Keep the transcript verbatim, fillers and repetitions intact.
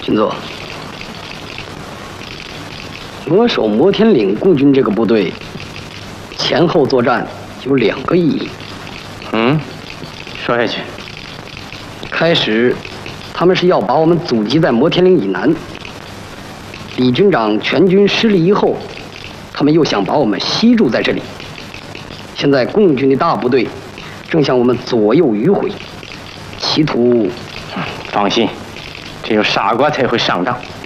军座，扼守摩天岭共军这个部队前后作战有两个意义。 嗯，说下去。 开始，他们是要把我们阻击在摩天岭以南。李军长全军失利以后，他们又想把我们吸住在这里。现在共军的大部队正向我们左右迂回，企图…… 放心，只有傻瓜才会上当。